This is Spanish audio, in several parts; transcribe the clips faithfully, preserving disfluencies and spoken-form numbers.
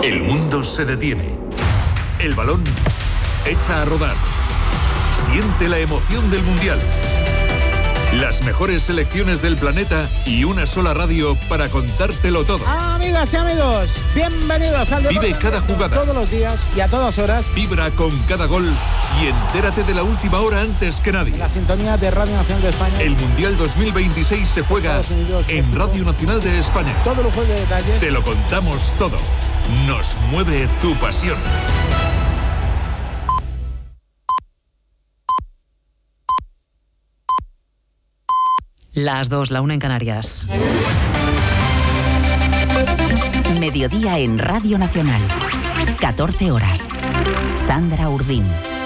El mundo se detiene. El balón echa a rodar. Siente la emoción del Mundial. Las mejores selecciones del planeta y una sola radio para contártelo todo. Amigas y amigos, bienvenidos al Deporte. Vive cada jugada. Todos los días y a todas horas. Vibra con cada gol y entérate de la última hora antes que nadie. La sintonía de Radio Nacional de España. El Mundial dos mil veintiséis se juega Unidos, en Radio Nacional de España. Todo lujo de detalles. Te lo contamos todo. Nos mueve tu pasión. Las dos, la una en Canarias. Mediodía en Radio Nacional. catorce horas. Sandra Urdín.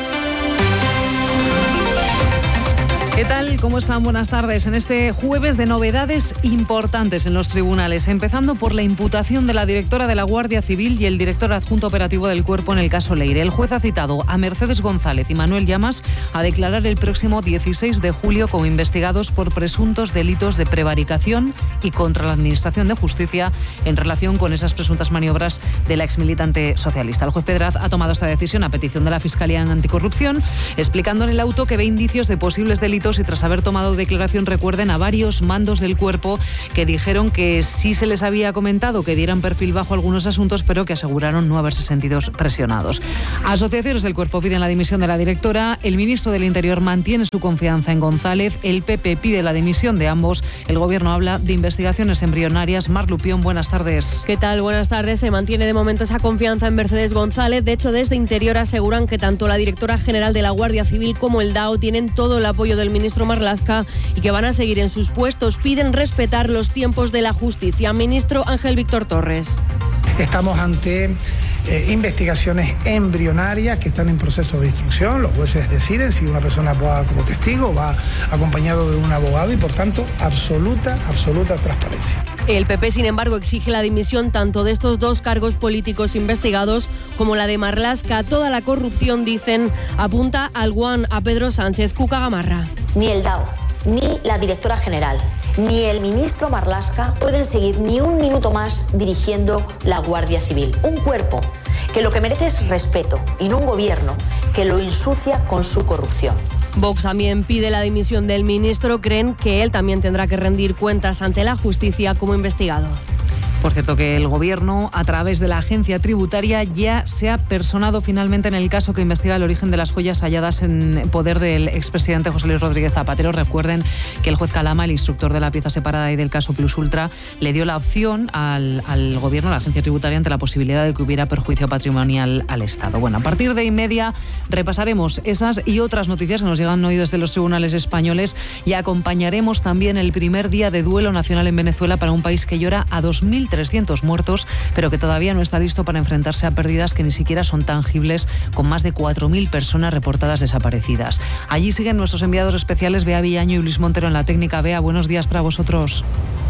¿Qué tal? ¿Cómo están? Buenas tardes. En este jueves de novedades importantes en los tribunales, empezando por la imputación de la directora de la Guardia Civil y el director adjunto operativo del Cuerpo en el caso Leire. El juez ha citado a Mercedes González y Manuel Llamas a declarar el próximo dieciséis de julio como investigados por presuntos delitos de prevaricación y contra la Administración de Justicia en relación con esas presuntas maniobras de la exmilitante socialista. El juez Pedraz ha tomado esta decisión a petición de la Fiscalía en Anticorrupción, explicando en el auto que ve indicios de posibles delitos y tras haber tomado declaración, recuerden, a varios mandos del Cuerpo que dijeron que sí se les había comentado que dieran perfil bajo algunos asuntos, pero que aseguraron no haberse sentido presionados. Asociaciones del Cuerpo piden la dimisión de la directora, el ministro del Interior mantiene su confianza en González, el P P pide la dimisión de ambos, el Gobierno habla de investigaciones embrionarias. Mar Lupión, buenas tardes. ¿Qué tal? Buenas tardes. Se mantiene de momento esa confianza en Mercedes González. De hecho, desde Interior aseguran que tanto la directora general de la Guardia Civil como el D A O tienen todo el apoyo del ministro Marlaska y que van a seguir en sus puestos. Piden respetar los tiempos de la justicia. Ministro Ángel Víctor Torres. Estamos ante eh, investigaciones embrionarias que están en proceso de instrucción. Los jueces deciden si una persona va como testigo o va acompañado de un abogado y, por tanto, absoluta, absoluta transparencia. El P P, sin embargo, exige la dimisión tanto de estos dos cargos políticos investigados como la de Marlaska. Toda la corrupción, dicen, apunta al guan, a Pedro Sánchez. Cuca Gamarra. Ni el D A O, ni la directora general, ni el ministro Marlaska pueden seguir ni un minuto más dirigiendo la Guardia Civil. Un cuerpo que lo que merece es respeto y no un gobierno que lo ensucia con su corrupción. Vox también pide la dimisión del ministro. Creen que él también tendrá que rendir cuentas ante la justicia como investigado. Por cierto, que el Gobierno, a través de la agencia tributaria, ya se ha personado finalmente en el caso que investiga el origen de las joyas halladas en poder del expresidente José Luis Rodríguez Zapatero. Recuerden que el juez Calama, el instructor de la pieza separada y del caso Plus Ultra, le dio la opción al, al Gobierno, a la agencia tributaria, ante la posibilidad de que hubiera perjuicio patrimonial al Estado. Bueno, a partir de y media repasaremos esas y otras noticias que nos llegan hoy desde los tribunales españoles y acompañaremos también el primer día de duelo nacional en Venezuela para un país que llora a dos mil trescientos muertos, pero que todavía no está listo para enfrentarse a pérdidas que ni siquiera son tangibles, con más de cuatro mil personas reportadas desaparecidas. Allí siguen nuestros enviados especiales Bea Villaño y Luis Montero en la técnica. Bea, buenos días para vosotros.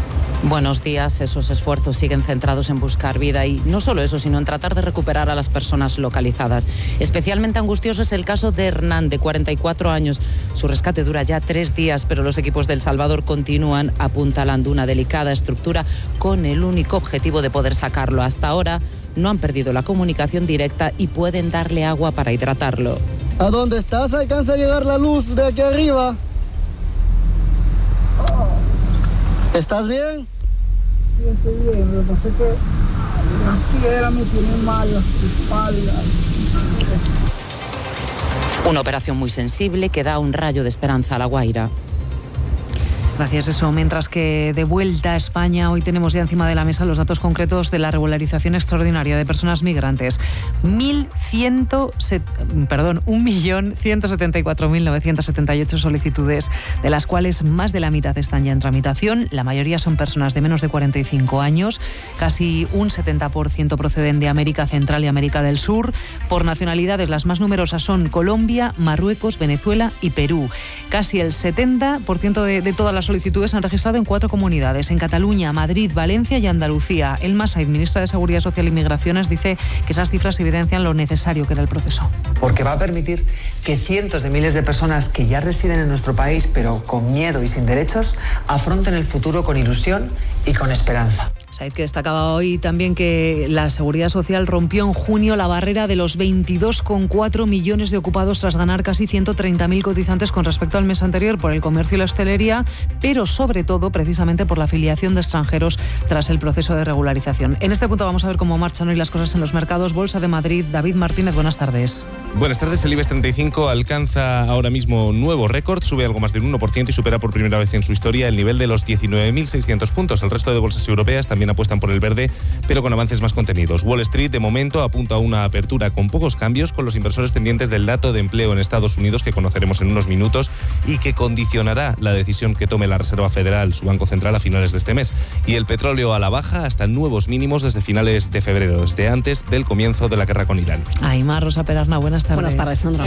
Buenos días. Esos esfuerzos siguen centrados en buscar vida y no solo eso, sino en tratar de recuperar a las personas localizadas. Especialmente angustioso es el caso de Hernán, de cuarenta y cuatro años. Su rescate dura ya tres días, pero los equipos de El Salvador continúan apuntalando una delicada estructura con el único objetivo de poder sacarlo. Hasta ahora no han perdido la comunicación directa y pueden darle agua para hidratarlo. ¿A dónde estás? ¿Alcanza a llegar la luz de aquí arriba? ¿Estás bien? Sí, estoy bien. Lo que pasa es que las piedras me tienen mal, las espaldas. Una operación muy sensible que da un rayo de esperanza a La Guaira. Gracias, eso. Mientras que de vuelta a España, hoy tenemos ya encima de la mesa los datos concretos de la regularización extraordinaria de personas migrantes. Mil ciento, perdón, un millón ciento setenta y cuatro mil novecientos setenta y ocho solicitudes, de las cuales más de la mitad están ya en tramitación. La mayoría son personas de menos de cuarenta y cinco años. Casi un setenta por ciento proceden de América Central y América del Sur. Por nacionalidades, las más numerosas son Colombia, Marruecos, Venezuela y Perú. Casi el setenta por ciento de, de todas las solicitudes se han registrado en cuatro comunidades: en Cataluña, Madrid, Valencia y Andalucía. Elma Said, ministra de Seguridad Social y Migraciones, dice que esas cifras evidencian lo necesario que era el proceso. Porque va a permitir que cientos de miles de personas que ya residen en nuestro país, pero con miedo y sin derechos, afronten el futuro con ilusión y con esperanza. Said, que destacaba hoy también que la Seguridad Social rompió en junio la barrera de los veintidós coma cuatro millones de ocupados tras ganar casi ciento treinta mil cotizantes con respecto al mes anterior por el comercio y la hostelería, pero sobre todo precisamente por la afiliación de extranjeros tras el proceso de regularización. En este punto vamos a ver cómo marchan hoy las cosas en los mercados. Bolsa de Madrid, David Martínez, buenas tardes. Buenas tardes. El IBEX treinta y cinco alcanza ahora mismo nuevo récord, sube algo más del uno por ciento y supera por primera vez en su historia el nivel de los diecinueve mil seiscientos puntos. El resto de bolsas europeas también apuestan por el verde, pero con avances más contenidos. Wall Street, de momento, apunta a una apertura con pocos cambios, con los inversores pendientes del dato de empleo en Estados Unidos, que conoceremos en unos minutos y que condicionará la decisión que tome la Reserva Federal, su Banco Central, a finales de este mes. Y el petróleo a la baja hasta nuevos mínimos desde finales de febrero, desde antes del comienzo de la guerra con Irán. Aymar Rosa Perarna, buenas tardes. Buenas tardes, Sandra.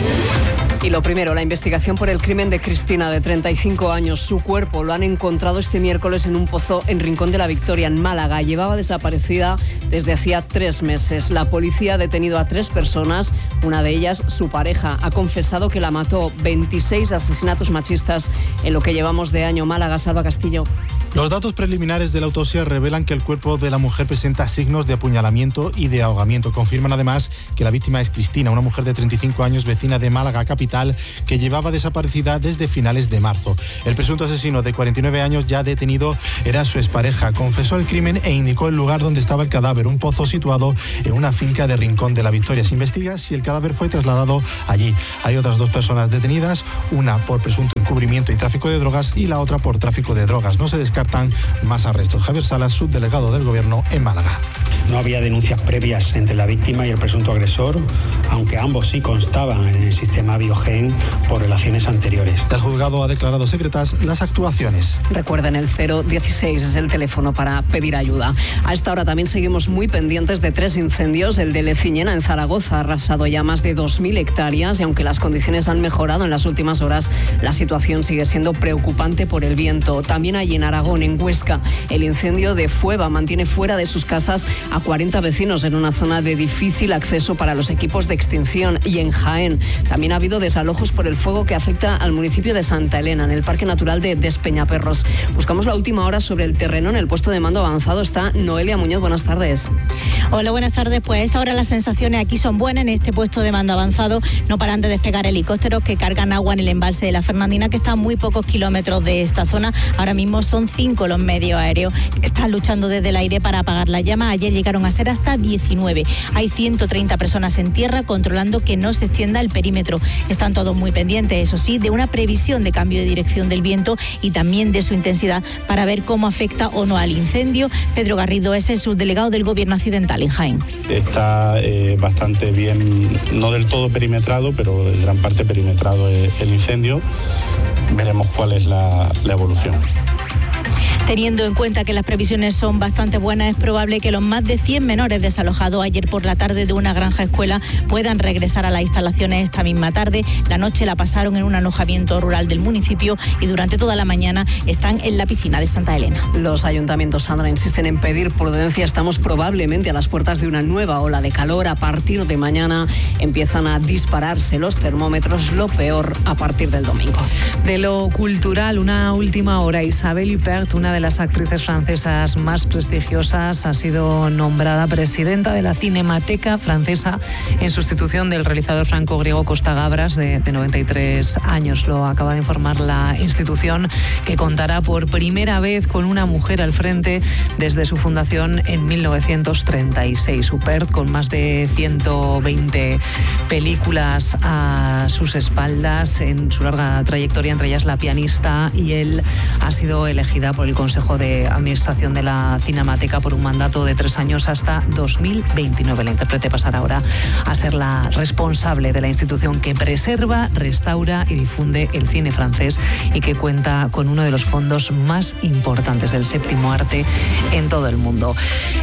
Y lo primero, la investigación por el crimen de Cristina, de treinta y cinco años. Su cuerpo lo han encontrado este miércoles en un pozo en Rincón de la Victoria, en Málaga. Llevaba desaparecida desde hacía tres meses. La policía ha detenido a tres personas, una de ellas su pareja. Ha confesado que la mató. veintiséis asesinatos machistas en lo que llevamos de año. Málaga, Salva Castillo. Los datos preliminares de la autopsia revelan que el cuerpo de la mujer presenta signos de apuñalamiento y de ahogamiento. Confirman además que la víctima es Cristina, una mujer de treinta y cinco años, vecina de Málaga capital, que llevaba desaparecida desde finales de marzo. El presunto asesino de cuarenta y nueve años, ya detenido, era su expareja. Confesó el crimen e indicó el lugar donde estaba el cadáver, un pozo situado en una finca de Rincón de la Victoria. Se investiga si el cadáver fue trasladado allí. Hay otras dos personas detenidas, una por presunto encubrimiento y tráfico de drogas y la otra por tráfico de drogas. No se descartan más arrestos. Javier Salas, subdelegado del Gobierno en Málaga. No había denuncias previas entre la víctima y el presunto agresor, aunque ambos sí constaban en el sistema Biogen por relaciones anteriores. El juzgado ha declarado secretas las actuaciones. Recuerden, el cero dieciséis es el teléfono para pedir ayuda. A esta hora también seguimos muy pendientes de tres incendios. El de Leciñena, en Zaragoza, ha arrasado ya más de dos mil hectáreas y aunque las condiciones han mejorado en las últimas horas, la situación sigue siendo preocupante por el viento. También hay en Aragón, en Huesca, el incendio de Fueva mantiene fuera de sus casas a cuarenta vecinos en una zona de difícil acceso para los equipos de extinción. Y en Jaén también ha habido desalojos por el fuego que afecta al municipio de Santa Elena, en el Parque Natural de Despeñaperros. Buscamos la última hora sobre el terreno. En el puesto de mando avanzado está Noelia Muñoz. Buenas tardes. Hola, buenas tardes. Pues a esta hora las sensaciones aquí son buenas. En este puesto de mando avanzado no paran de despegar helicópteros que cargan agua en el embalse de la Fernandina, que está a muy pocos kilómetros de esta zona. Ahora mismo son cinco los medios aéreos que están luchando desde el aire para apagar las llamas. Ayer llegaron a ser hasta diecinueve. Hay ciento treinta personas en tierra controlando que no se extienda el perímetro. Están todos muy pendientes, eso sí, de una previsión de cambio de dirección del viento y también de su intensidad para ver cómo afecta o no al incendio. Pedro Garrido es el subdelegado del Gobierno accidental en Jaén. Está eh, bastante bien, no del todo perimetrado, pero en gran parte perimetrado el, el incendio. Veremos cuál es la, la evolución. Teniendo en cuenta que las previsiones son bastante buenas, es probable que los más de cien menores desalojados ayer por la tarde de una granja escuela puedan regresar a las instalaciones esta misma tarde. La noche la pasaron en un alojamiento rural del municipio y durante toda la mañana están en la piscina de Santa Elena. Los ayuntamientos, Sandra, insisten en pedir prudencia. Estamos probablemente a las puertas de una nueva ola de calor. A partir de mañana empiezan a dispararse los termómetros, lo peor a partir del domingo. De lo cultural, una última hora. Isabelle Huppert, una de las actrices francesas más prestigiosas, ha sido nombrada presidenta de la Cinemateca Francesa en sustitución del realizador franco-griego Costa Gavras, de, de noventa y tres años. Lo acaba de informar la institución, que contará por primera vez con una mujer al frente desde su fundación en mil novecientos treinta y seis. Huppert, con más de ciento veinte películas a sus espaldas en su larga trayectoria, entre ellas La pianista y él, ha sido elegida por el Consejo de Administración de la Cinemateca por un mandato de tres años hasta dos mil veintinueve. La intérprete pasará ahora a ser la responsable de la institución que preserva, restaura y difunde el cine francés y que cuenta con uno de los fondos más importantes del séptimo arte en todo el mundo.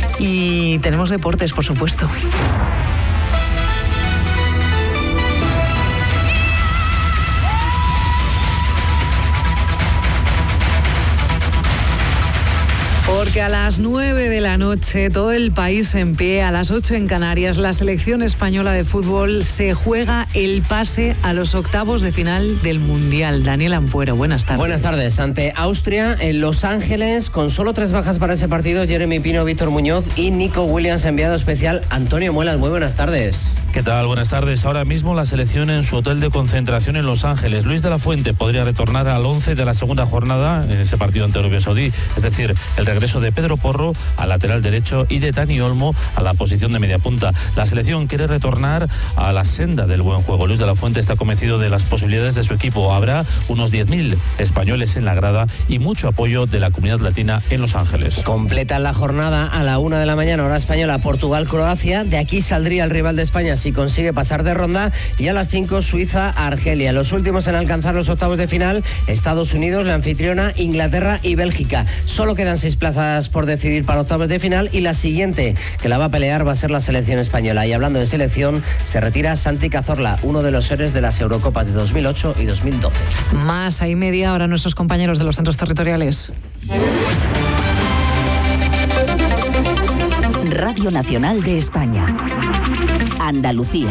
Y tenemos deportes, por supuesto. porque a las nueve de la noche todo el país en pie, a las ocho en Canarias, la selección española de fútbol se juega el pase a los octavos de final del Mundial. Daniel Ampuero, buenas tardes. Buenas tardes. Ante Austria, en Los Ángeles, con solo tres bajas para ese partido, Jeremy Pino, Víctor Muñoz y Nico Williams, enviado especial Antonio Muelas. Muy buenas tardes. ¿Qué tal? Buenas tardes. Ahora mismo la selección en su hotel de concentración en Los Ángeles. Luis de la Fuente podría retornar al once de la segunda jornada en ese partido ante Arabia Saudí, es decir, el regreso de Pedro Porro al lateral derecho y de Dani Olmo a la posición de media punta. La selección quiere retornar a la senda del buen juego. Luis de la Fuente está convencido de las posibilidades de su equipo. Habrá unos diez mil españoles en la grada y mucho apoyo de la comunidad latina en Los Ángeles. Completan la jornada a la una de la mañana, hora española, Portugal-Croacia. De aquí saldría el rival de España si consigue pasar de ronda. Y a las cinco, Suiza-Argelia. Los últimos en alcanzar los octavos de final, Estados Unidos, la anfitriona, Inglaterra y Bélgica. Solo quedan seis plazas por decidir para octavos de final y la siguiente que la va a pelear va a ser la selección española. Y hablando de selección, se retira Santi Cazorla, uno de los héroes de las Eurocopas de dos mil ocho y dos mil doce. Más ahí media hora nuestros compañeros de los centros territoriales. Radio Nacional de España. Andalucía.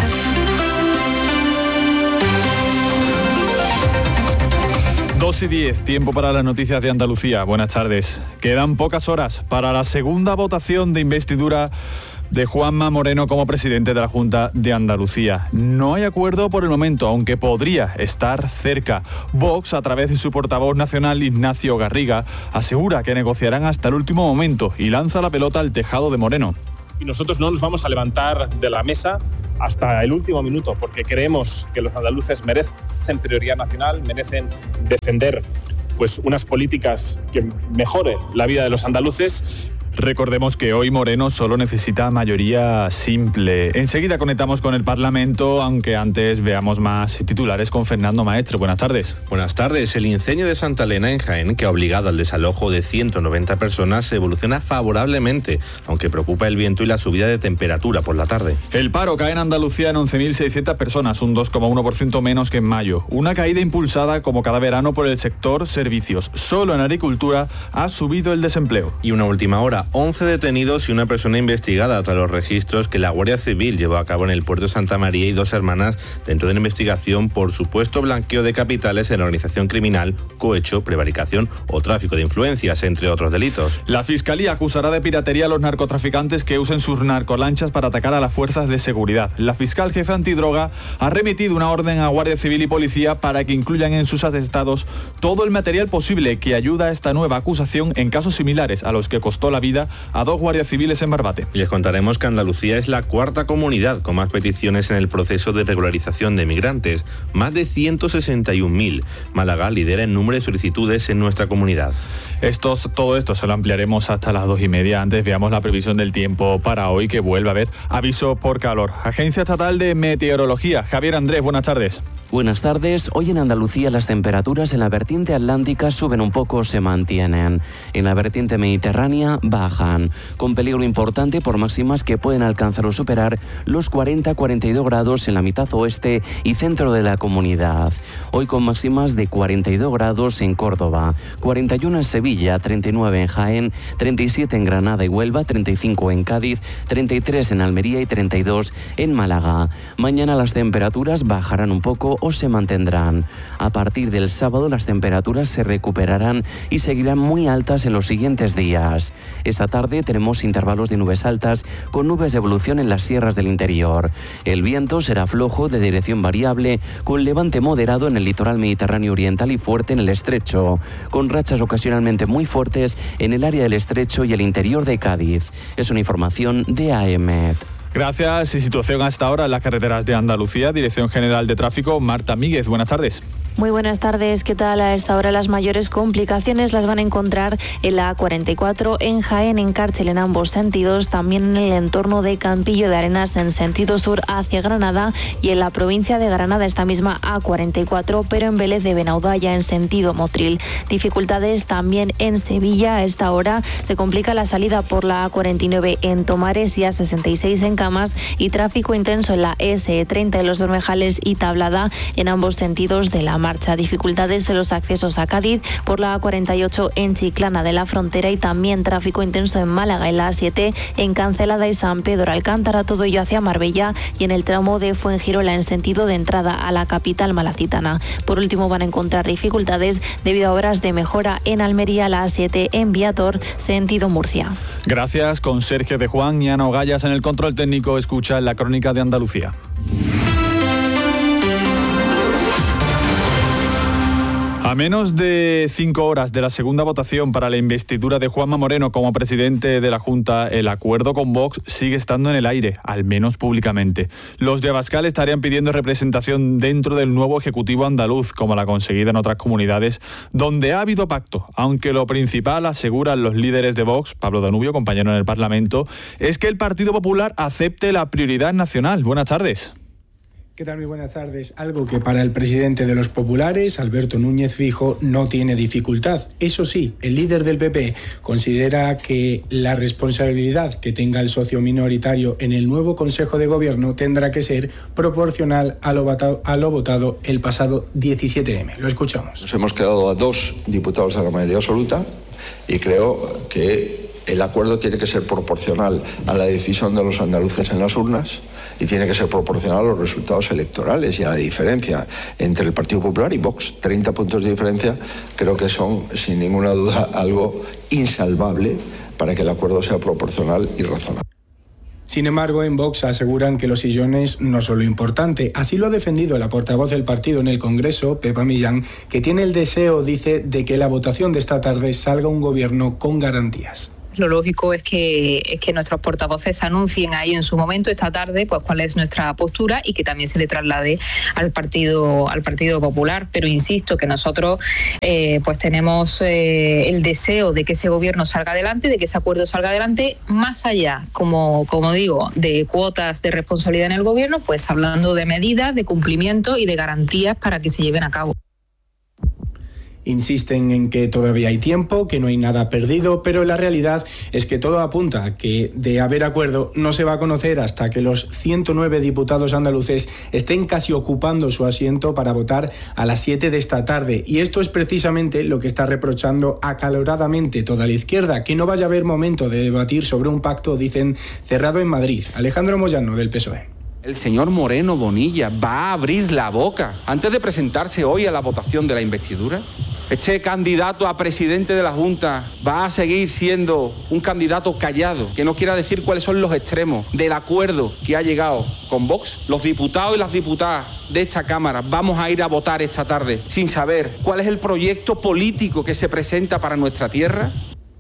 dos y diez, tiempo para las noticias de Andalucía. Buenas tardes. Quedan pocas horas para la segunda votación de investidura de Juanma Moreno como presidente de la Junta de Andalucía. No hay acuerdo por el momento, aunque podría estar cerca. Vox, a través de su portavoz nacional, Ignacio Garriga, asegura que negociarán hasta el último momento y lanza la pelota al tejado de Moreno. Y nosotros no nos vamos a levantar de la mesa hasta el último minuto, porque creemos que los andaluces merecen prioridad nacional, merecen defender pues, unas políticas que mejoren la vida de los andaluces. Recordemos que hoy Moreno solo necesita mayoría simple. Enseguida conectamos con el Parlamento, aunque antes veamos más titulares con Fernando Maestre. Buenas tardes. Buenas tardes. El incendio de Santa Elena en Jaén, que ha obligado al desalojo de ciento noventa personas, evoluciona favorablemente, aunque preocupa el viento y la subida de temperatura por la tarde. El paro cae en Andalucía en once mil seiscientas personas, un dos coma uno por ciento menos que en mayo. Una caída impulsada, como cada verano, por el sector servicios. Solo en agricultura ha subido el desempleo. Y una última hora. once detenidos y una persona investigada tras los registros que la Guardia Civil llevó a cabo en el puerto de Santa María y Dos Hermanas dentro de una investigación por supuesto blanqueo de capitales en la organización criminal, cohecho, prevaricación o tráfico de influencias, entre otros delitos. La Fiscalía acusará de piratería a los narcotraficantes que usen sus narcolanchas para atacar a las fuerzas de seguridad. La fiscal jefe antidroga ha remitido una orden a Guardia Civil y Policía para que incluyan en sus atestados todo el material posible que ayuda a esta nueva acusación en casos similares a los que costó la vida a dos guardias civiles en Barbate. Les contaremos que Andalucía es la cuarta comunidad con más peticiones en el proceso de regularización de migrantes, más de ciento sesenta y un mil. Málaga lidera el número de solicitudes en nuestra comunidad. Estos, todo esto se lo ampliaremos hasta las dos y media. Antes veamos la previsión del tiempo para hoy, que vuelve a haber aviso por calor. Agencia Estatal de Meteorología. Javier Andrés, buenas tardes. Buenas tardes. Hoy en Andalucía las temperaturas en la vertiente atlántica suben un poco o se mantienen. En la vertiente mediterránea bajan, con peligro importante por máximas que pueden alcanzar o superar los cuarenta a cuarenta y dos grados en la mitad oeste y centro de la comunidad. Hoy con máximas de cuarenta y dos grados en Córdoba, cuarenta y uno en Sevilla, treinta y nueve en Jaén, treinta y siete en Granada y Huelva, treinta y cinco en Cádiz, treinta y tres en Almería y treinta y dos en Málaga. Mañana las temperaturas bajarán un poco o se mantendrán. A partir del sábado las temperaturas se recuperarán y seguirán muy altas en los siguientes días. Esta tarde tenemos intervalos de nubes altas con nubes de evolución en las sierras del interior. El viento será flojo de dirección variable con levante moderado en el litoral mediterráneo oriental y fuerte en el estrecho, con rachas ocasionalmente muy fuertes en el área del estrecho y el interior de Cádiz. Es una información de A E M E T. Gracias. Y situación hasta ahora en las carreteras de Andalucía. Dirección General de Tráfico, Marta Míguez. Buenas tardes. Muy buenas tardes, ¿qué tal? A esta hora las mayores complicaciones las van a encontrar en la A cuarenta y cuatro, en Jaén, en Cárcel en ambos sentidos, también en el entorno de Campillo de Arenas en sentido sur hacia Granada y en la provincia de Granada esta misma A cuarenta y cuatro, pero en Vélez de Benaudalla en sentido Motril. Dificultades también en Sevilla. A esta hora se complica la salida por la A cuarenta y nueve en Tomares y A sesenta y seis en Camas y tráfico intenso en la S treinta en Los Bermejales y Tablada en ambos sentidos de la mar. marcha. Dificultades en los accesos a Cádiz por la A cuarenta y ocho en Chiclana de la Frontera y también tráfico intenso en Málaga en la A siete en Cancelada y San Pedro Alcántara, todo ello hacia Marbella y en el tramo de Fuengirola en sentido de entrada a la capital malacitana. Por último, van a encontrar dificultades debido a obras de mejora en Almería, la A siete en Viator, sentido Murcia. Gracias. Con Sergio de Juan y Ana Ogallas en el control técnico, escucha la crónica de Andalucía. A menos de cinco horas de la segunda votación para la investidura de Juanma Moreno como presidente de la Junta, el acuerdo con Vox sigue estando en el aire, al menos públicamente. Los de Abascal estarían pidiendo representación dentro del nuevo Ejecutivo andaluz, como la conseguida en otras comunidades, donde ha habido pacto, aunque lo principal, aseguran los líderes de Vox, Pablo Danubio, compañero en el Parlamento, es que el Partido Popular acepte la prioridad nacional. Buenas tardes. ¿Qué tal? Muy buenas tardes. Algo que para el presidente de los populares, Alberto Núñez Fijo, no tiene dificultad. Eso sí, el líder del P P considera que la responsabilidad que tenga el socio minoritario en el nuevo Consejo de Gobierno tendrá que ser proporcional a lo votado, a lo votado el pasado diecisiete eme. Lo escuchamos. Nos hemos quedado a dos diputados de la mayoría absoluta y creo que el acuerdo tiene que ser proporcional a la decisión de los andaluces en las urnas y tiene que ser proporcional a los resultados electorales y a la diferencia entre el Partido Popular y Vox. treinta puntos de diferencia creo que son, sin ninguna duda, algo insalvable para que el acuerdo sea proporcional y razonable. Sin embargo, en Vox aseguran que los sillones no son lo importante. Así lo ha defendido la portavoz del partido en el Congreso, Pepa Millán, que tiene el deseo, dice, de que la votación de esta tarde salga un gobierno con garantías. Lo lógico es que, es que nuestros portavoces anuncien ahí en su momento esta tarde pues cuál es nuestra postura y que también se le traslade al Partido al Partido Popular. Pero insisto que nosotros eh, pues tenemos eh, el deseo de que ese gobierno salga adelante, de que ese acuerdo salga adelante, más allá, como, como digo, de cuotas de responsabilidad en el gobierno, pues hablando de medidas, de cumplimiento y de garantías para que se lleven a cabo. Insisten en que todavía hay tiempo, que no hay nada perdido, pero la realidad es que todo apunta a que de haber acuerdo no se va a conocer hasta que los ciento nueve diputados andaluces estén casi ocupando su asiento para votar a las siete de esta tarde. Y esto es precisamente lo que está reprochando acaloradamente toda la izquierda, que no vaya a haber momento de debatir sobre un pacto, dicen, cerrado en Madrid. Alejandro Moyano, del P S O E. El señor Moreno Bonilla va a abrir la boca antes de presentarse hoy a la votación de la investidura. Este candidato a presidente de la Junta va a seguir siendo un candidato callado, que no quiera decir cuáles son los extremos del acuerdo que ha llegado con Vox. Los diputados y las diputadas de esta Cámara vamos a ir a votar esta tarde sin saber cuál es el proyecto político que se presenta para nuestra tierra.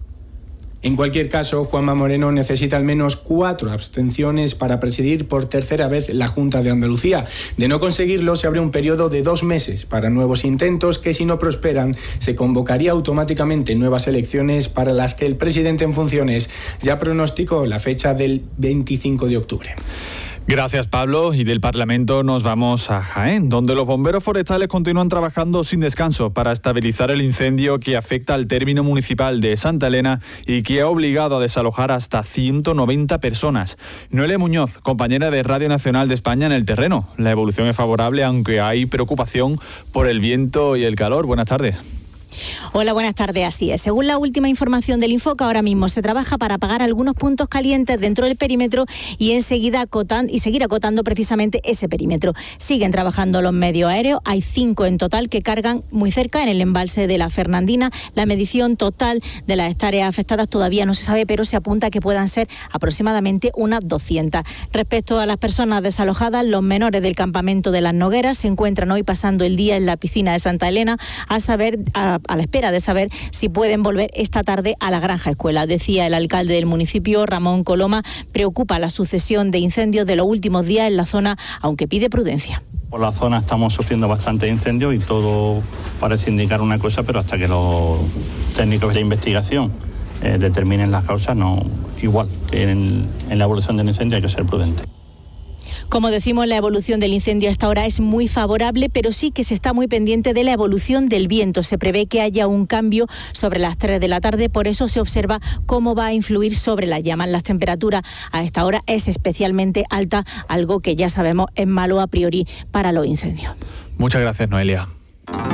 En cualquier caso, Juanma Moreno necesita al menos cuatro abstenciones para presidir por tercera vez la Junta de Andalucía. De no conseguirlo, se abre un periodo de dos meses para nuevos intentos que, si no prosperan, se convocaría automáticamente nuevas elecciones para las que el presidente en funciones ya pronosticó la fecha del veinticinco de octubre. Gracias, Pablo. Y del Parlamento nos vamos a Jaén, donde los bomberos forestales continúan trabajando sin descanso para estabilizar el incendio que afecta al término municipal de Santa Elena y que ha obligado a desalojar hasta ciento noventa personas. Noelia Muñoz, compañera de Radio Nacional de España en el terreno. La evolución es favorable, aunque hay preocupación por el viento y el calor. Buenas tardes. Hola, buenas tardes. Así es. Según la última información del Infoca, ahora mismo se trabaja para apagar algunos puntos calientes dentro del perímetro y enseguida acotan, y seguir acotando precisamente ese perímetro. Siguen trabajando los medios aéreos. Hay cinco en total que cargan muy cerca en el embalse de la Fernandina. La medición total de las hectáreas afectadas todavía no se sabe, pero se apunta a que puedan ser aproximadamente unas doscientas. Respecto a las personas desalojadas, los menores del campamento de Las Nogueras se encuentran hoy pasando el día en la piscina de Santa Elena a saber a, a la espera de saber si pueden volver esta tarde a la granja escuela. Decía el alcalde del municipio, Ramón Coloma, preocupa la sucesión de incendios de los últimos días en la zona, aunque pide prudencia. Por la zona estamos sufriendo bastantes incendios y todo parece indicar una cosa, pero hasta que los técnicos de investigación eh, determinen las causas, no, igual que en, en la evolución del incendio hay que ser prudente. Como decimos, la evolución del incendio hasta ahora es muy favorable, pero sí que se está muy pendiente de la evolución del viento. Se prevé que haya un cambio sobre las tres de la tarde, por eso se observa cómo va a influir sobre las llamas. Las temperaturas a esta hora es especialmente alta, algo que ya sabemos es malo a priori para los incendios. Muchas gracias, Noelia.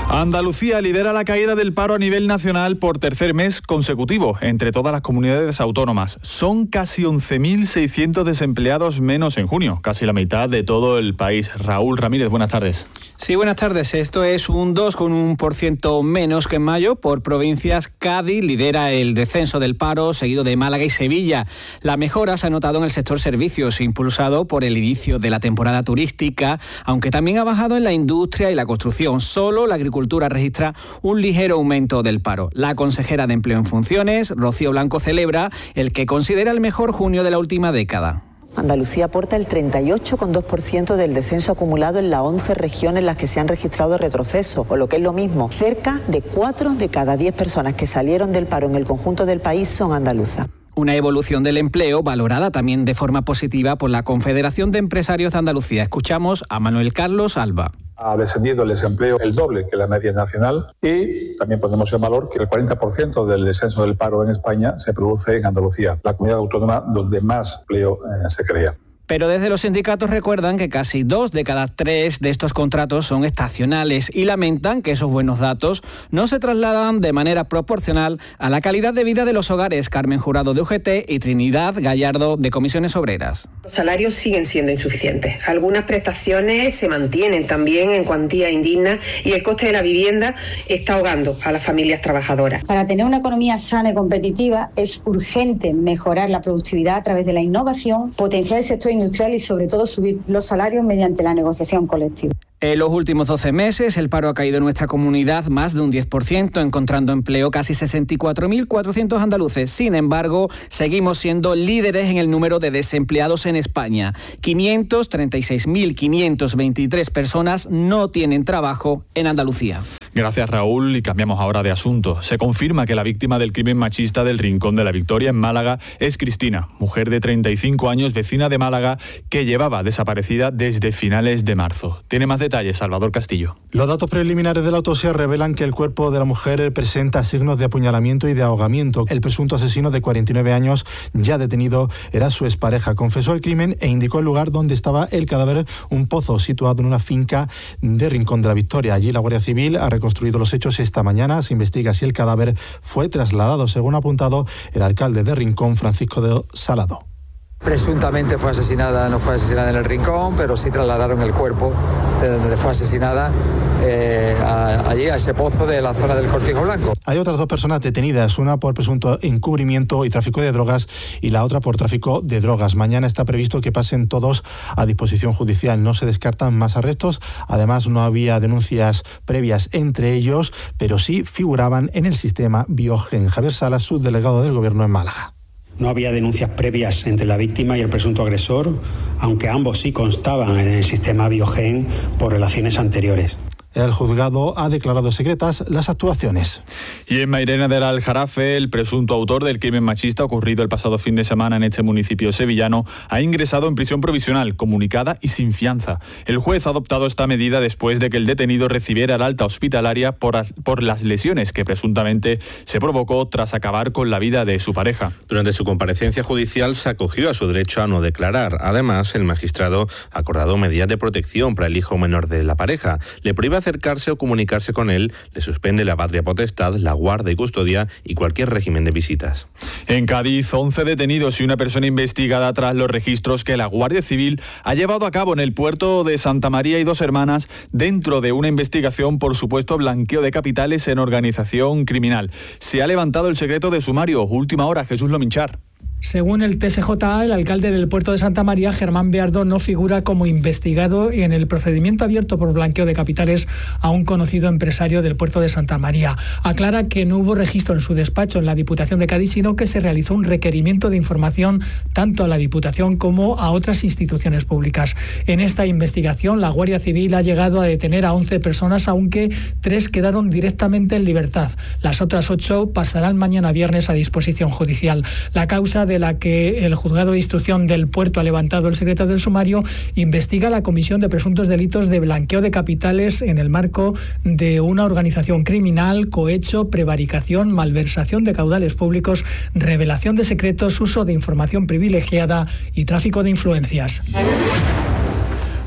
Andalucía lidera la caída del paro a nivel nacional por tercer mes consecutivo entre todas las comunidades autónomas. Son casi once mil seiscientos desempleados menos en junio, casi la mitad de todo el país. Raúl Ramírez, buenas tardes. Sí, buenas tardes. Esto es un dos coma uno por ciento menos que en mayo. Por provincias, Cádiz lidera el descenso del paro, seguido de Málaga y Sevilla. La mejora se ha notado en el sector servicios, impulsado por el inicio de la temporada turística, aunque también ha bajado en la industria y la construcción. Solo la agricultura registra un ligero aumento del paro. La consejera de Empleo en funciones, Rocío Blanco, celebra el que considera el mejor junio de la última década. Andalucía aporta el treinta y ocho coma dos por ciento del descenso acumulado en las once regiones en las que se han registrado retrocesos, o lo que es lo mismo, cerca de cuatro de cada diez personas que salieron del paro en el conjunto del país son andaluzas. Una evolución del empleo valorada también de forma positiva por la Confederación de Empresarios de Andalucía. Escuchamos a Manuel Carlos Alba. Ha descendido el desempleo el doble que la media nacional y también ponemos en valor que el cuarenta por ciento del descenso del paro en España se produce en Andalucía, la comunidad autónoma donde más empleo eh, se crea. Pero desde los sindicatos recuerdan que casi dos de cada tres de estos contratos son estacionales y lamentan que esos buenos datos no se trasladan de manera proporcional a la calidad de vida de los hogares. Carmen Jurado, de U G T, y Trinidad Gallardo, de Comisiones Obreras. Los salarios siguen siendo insuficientes. Algunas prestaciones se mantienen también en cuantía indigna y el coste de la vivienda está ahogando a las familias trabajadoras. Para tener una economía sana y competitiva es urgente mejorar la productividad a través de la innovación, potenciar el sector industrial y sobre todo subir los salarios mediante la negociación colectiva. En los últimos doce meses, el paro ha caído en nuestra comunidad más de un diez por ciento, encontrando empleo casi sesenta y cuatro mil cuatrocientos andaluces. Sin embargo, seguimos siendo líderes en el número de desempleados en España. quinientos treinta y seis mil quinientos veintitrés personas no tienen trabajo en Andalucía. Gracias, Raúl, y cambiamos ahora de asunto. Se confirma que la víctima del crimen machista del Rincón de la Victoria en Málaga es Cristina, mujer de treinta y cinco años, vecina de Málaga, que llevaba desaparecida desde finales de marzo. Tiene más detalles, Salvador Castillo. Los datos preliminares de la autopsia revelan que el cuerpo de la mujer presenta signos de apuñalamiento y de ahogamiento. El presunto asesino de cuarenta y nueve años, ya detenido, era su expareja. Confesó el crimen e indicó el lugar donde estaba el cadáver, un pozo situado en una finca de Rincón de la Victoria. Allí la Guardia Civil ha reconstruido los hechos esta mañana. Se investiga si el cadáver fue trasladado, según ha apuntado el alcalde de Rincón, Francisco de Salado. Presuntamente fue asesinada, no fue asesinada en el Rincón, pero sí trasladaron el cuerpo de donde fue asesinada eh, a, allí, a ese pozo de la zona del Cortijo Blanco. Hay otras dos personas detenidas, una por presunto encubrimiento y tráfico de drogas y la otra por tráfico de drogas. Mañana está previsto que pasen todos a disposición judicial. No se descartan más arrestos. Además, no había denuncias previas entre ellos, pero sí figuraban en el sistema Biogen. Javier Salas, subdelegado del Gobierno en Málaga. No había denuncias previas entre la víctima y el presunto agresor, aunque ambos sí constaban en el sistema Biogen por relaciones anteriores. El juzgado ha declarado secretas las actuaciones. Y en Mairena del Aljarafe, el presunto autor del crimen machista ocurrido el pasado fin de semana en este municipio sevillano ha ingresado en prisión provisional, comunicada y sin fianza. El juez ha adoptado esta medida después de que el detenido recibiera el alta hospitalaria por, por las lesiones que presuntamente se provocó tras acabar con la vida de su pareja. Durante su comparecencia judicial se acogió a su derecho a no declarar. Además, el magistrado ha acordado medidas de protección para el hijo menor de la pareja. Le prohíbe acercarse o comunicarse con él, le suspende la patria potestad, la guarda y custodia y cualquier régimen de visitas. En Cádiz, once detenidos y una persona investigada tras los registros que la Guardia Civil ha llevado a cabo en el puerto de Santa María y Dos Hermanas dentro de una investigación por supuesto blanqueo de capitales en organización criminal. Se ha levantado el secreto de sumario. Última hora, Jesús Lominchar. Según el T S J A, el alcalde del puerto de Santa María, Germán Beardo, no figura como investigado en el procedimiento abierto por blanqueo de capitales a un conocido empresario del puerto de Santa María. Aclara que no hubo registro en su despacho en la Diputación de Cádiz, sino que se realizó un requerimiento de información tanto a la Diputación como a otras instituciones públicas. En esta investigación, la Guardia Civil ha llegado a detener a once personas, aunque tres quedaron directamente en libertad. Las otras ocho pasarán mañana viernes a disposición judicial. La causa de la que el juzgado de instrucción del puerto ha levantado el secreto del sumario investiga la comisión de presuntos delitos de blanqueo de capitales en el marco de una organización criminal, cohecho, prevaricación, malversación de caudales públicos, revelación de secretos, uso de información privilegiada y tráfico de influencias.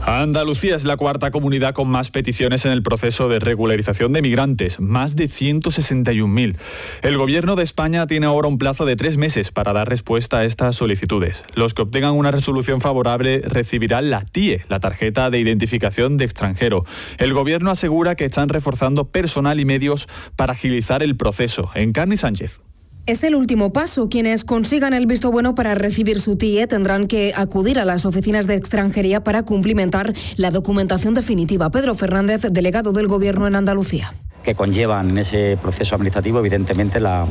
Andalucía es la cuarta comunidad con más peticiones en el proceso de regularización de migrantes, más de ciento sesenta y un mil. El Gobierno de España tiene ahora un plazo de tres meses para dar respuesta a estas solicitudes. Los que obtengan una resolución favorable recibirán la T I E, la tarjeta de identificación de extranjero. El Gobierno asegura que están reforzando personal y medios para agilizar el proceso. Encarni Sánchez. Es el último paso. Quienes consigan el visto bueno para recibir su T I E tendrán que acudir a las oficinas de extranjería para cumplimentar la documentación definitiva. Pedro Fernández, delegado del Gobierno en Andalucía. Que conllevan en ese proceso administrativo, evidentemente, la,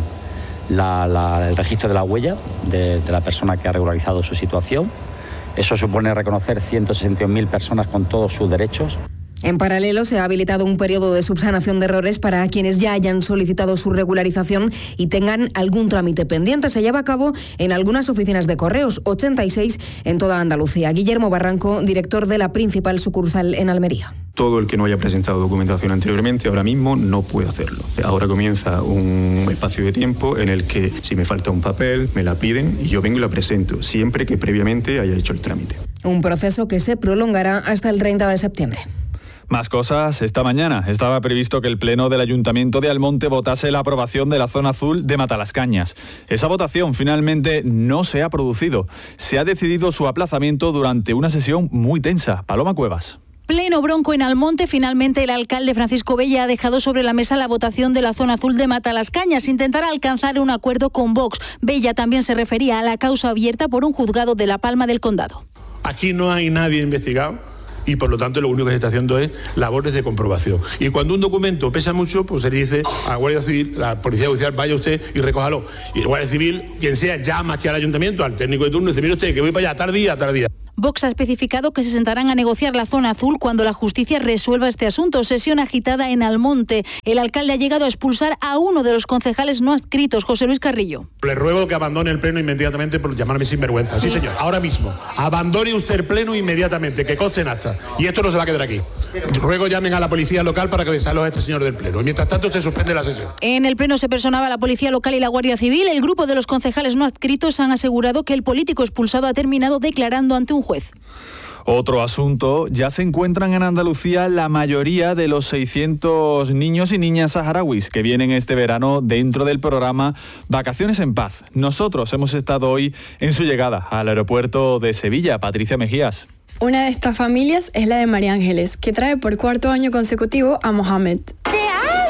la, la, el registro de la huella de, de la persona que ha regularizado su situación. Eso supone reconocer ciento sesenta y un mil personas con todos sus derechos. En paralelo, se ha habilitado un periodo de subsanación de errores para quienes ya hayan solicitado su regularización y tengan algún trámite pendiente. Se lleva a cabo en algunas oficinas de correos, ochenta y seis en toda Andalucía. Guillermo Barranco, director de la principal sucursal en Almería. Todo el que no haya presentado documentación anteriormente ahora mismo no puede hacerlo. Ahora comienza un espacio de tiempo en el que si me falta un papel, me la piden y yo vengo y la presento, siempre que previamente haya hecho el trámite. Un proceso que se prolongará hasta el treinta de septiembre. Más cosas. Esta mañana estaba previsto que el Pleno del Ayuntamiento de Almonte votase la aprobación de la zona azul de Matalascañas. Esa votación finalmente no se ha producido. Se ha decidido su aplazamiento durante una sesión muy tensa. Paloma Cuevas. Pleno bronco en Almonte. Finalmente el alcalde Francisco Bella ha dejado sobre la mesa la votación de la zona azul de Matalascañas. Intentará alcanzar un acuerdo con Vox. Bella también se refería a la causa abierta por un juzgado de La Palma del Condado. Aquí no hay nadie investigado y por lo tanto lo único que se está haciendo es labores de comprobación. Y cuando un documento pesa mucho, pues se le dice a la Guardia Civil, a la Policía Judicial, vaya usted y recójalo. Y la Guardia Civil, quien sea, llama aquí al ayuntamiento, al técnico de turno, y dice, mire usted, que voy para allá, tardía, tardía. Vox ha especificado que se sentarán a negociar la zona azul cuando la justicia resuelva este asunto. Sesión agitada en Almonte. El alcalde ha llegado a expulsar a uno de los concejales no adscritos, José Luis Carrillo. Le ruego que abandone el pleno inmediatamente por llamarme sinvergüenza. Sí, sí señor. Ahora mismo. Abandone usted el pleno inmediatamente, que conste en acta. Y esto no se va a quedar aquí. Ruego llamen a la policía local para que desaloje a este señor del pleno. Y mientras tanto se suspende la sesión. En el pleno se personaba la policía local y la Guardia Civil. El grupo de los concejales no adscritos han asegurado que el político expulsado ha terminado declarando ante un juez. Otro asunto, ya se encuentran en Andalucía la mayoría de los seiscientos niños y niñas saharauis que vienen este verano dentro del programa Vacaciones en Paz. Nosotros hemos estado hoy en su llegada al aeropuerto de Sevilla. Patricia Mejías. Una de estas familias es la de María Ángeles, que trae por cuarto año consecutivo a Mohamed. ¿Qué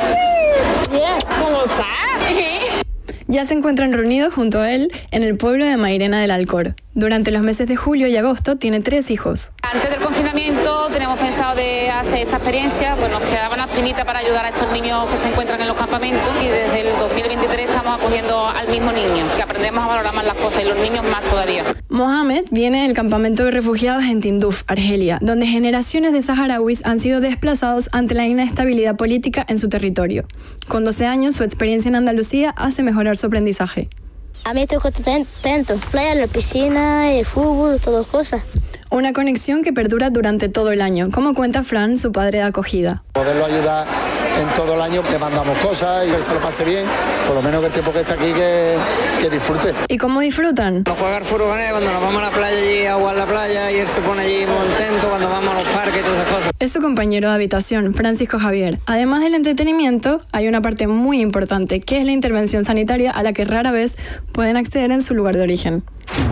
haces? ¿Cómo estás? Ya se encuentran reunidos junto a él en el pueblo de Mairena del Alcor. Durante los meses de julio y agosto tiene tres hijos. Antes del confinamiento teníamos pensado de hacer esta experiencia, pues nos quedaba una espinita para ayudar a estos niños que se encuentran en los campamentos y desde el dos mil veintitrés estamos acogiendo al mismo niño, que aprendemos a valorar más las cosas y los niños más todavía. Mohamed viene del campamento de refugiados en Tinduf, Argelia, donde generaciones de saharauis han sido desplazados ante la inestabilidad política en su territorio. Con doce años, su experiencia en Andalucía hace mejorar su aprendizaje. A mí estoy contento, playa, la piscina, el fútbol, todas cosas. Una conexión que perdura durante todo el año, como cuenta Fran, su padre de acogida. Poderlo ayudar en todo el año, le mandamos cosas y que se lo pase bien, por lo menos que el tiempo que está aquí que, que disfrute. ¿Y cómo disfrutan? Nos juega al furgoneta cuando nos vamos a la playa allí a jugar la playa y él se pone allí contento cuando vamos a los parques y todas esas cosas. Es su compañero de habitación, Francisco Javier. Además del entretenimiento, hay una parte muy importante, que es la intervención sanitaria a la que rara vez pueden acceder en su lugar de origen.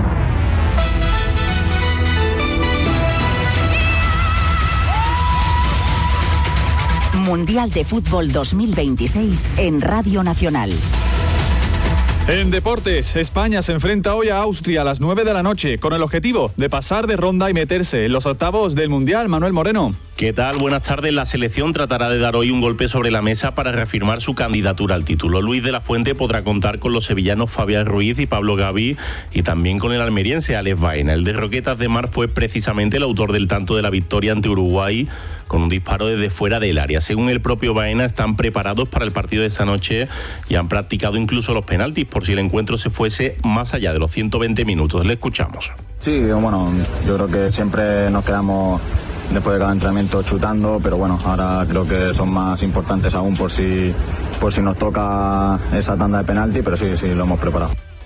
Mundial de Fútbol dos mil veintiséis en Radio Nacional. En deportes, España se enfrenta hoy a Austria a las nueve de la noche con el objetivo de pasar de ronda y meterse en los octavos del Mundial. Manuel Moreno. ¿Qué tal? Buenas tardes. La selección tratará de dar hoy un golpe sobre la mesa para reafirmar su candidatura al título. Luis de la Fuente podrá contar con los sevillanos Fabián Ruiz y Pablo Gavi y también con el almeriense Alex Baena. El de Roquetas de Mar fue precisamente el autor del tanto de la victoria ante Uruguay con un disparo desde fuera del área. Según el propio Baena, están preparados para el partido de esta noche y han practicado incluso los penaltis por si el encuentro se fuese más allá de los ciento veinte minutos. Le escuchamos. Sí, bueno, yo creo que siempre nos quedamos después de cada entrenamiento chutando, pero bueno, ahora creo que son más importantes aún por si, por si nos toca esa tanda de penalti, pero sí, sí, lo hemos preparado.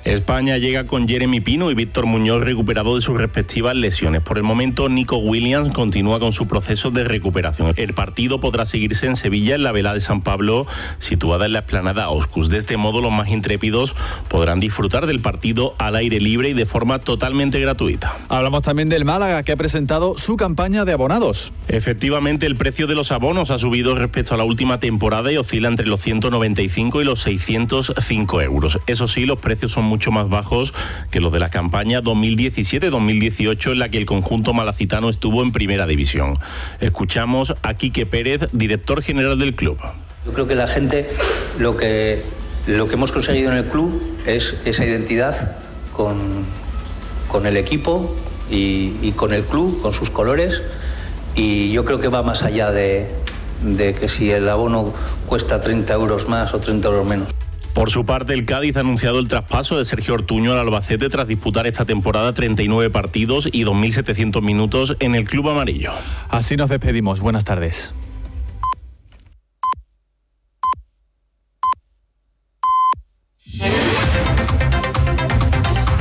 España llega con Jeremy Pino y Víctor Muñoz recuperados de sus respectivas lesiones. Por el momento, Nico Williams continúa con su proceso de recuperación. El partido podrá seguirse en Sevilla, en la Vela de San Pablo, situada en la explanada Oscus. De este modo, los más intrépidos podrán disfrutar del partido al aire libre y de forma totalmente gratuita. Hablamos también del Málaga, que ha presentado su campaña de abonados. Efectivamente, el precio de los abonos ha subido respecto a la última temporada y oscila entre los ciento noventa y cinco y los seiscientos cinco euros. Eso sí, los precios son mucho más bajos que los de la campaña dos mil diecisiete dos mil dieciocho, en la que el conjunto malacitano estuvo en primera división. Escuchamos a Quique Pérez, director general del club. Yo creo que la gente, lo que, lo que hemos conseguido en el club es esa identidad con, con el equipo y, y con el club, con sus colores, y yo creo que va más allá de, de que si el abono cuesta treinta euros más o treinta euros menos. Por su parte, el Cádiz ha anunciado el traspaso de Sergio Ortuño al Albacete tras disputar esta temporada treinta y nueve partidos y dos mil setecientos minutos en el club amarillo. Así nos despedimos. Buenas tardes.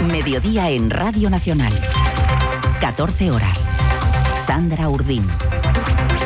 Mediodía en Radio Nacional. catorce horas. Sandra Urdín.